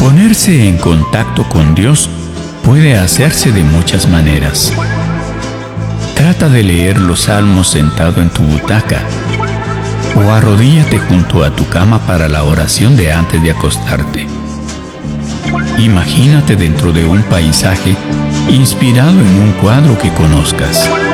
Ponerse en contacto con Dios puede hacerse de muchas maneras. Trata de leer los salmos sentado en tu butaca o arrodíllate junto a tu cama para la oración de antes de acostarte. Imagínate dentro de un paisaje inspirado en un cuadro que conozcas.